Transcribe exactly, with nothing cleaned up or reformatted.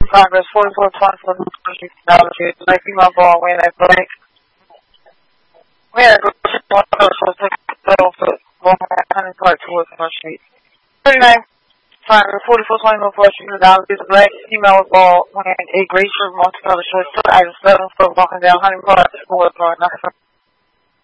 Progress, forty-four twenty-four, Dollar Tree, Black female ball, win at Black. We had a group of one of those was taking for one hundred part towards North Street. thirty-nine, Progress, forty-four twenty-four, fourth Street, Dollar Tree, Black female ball, win a gray shirt, multicolor short, item seven, foot walking down Honey Park, towards North.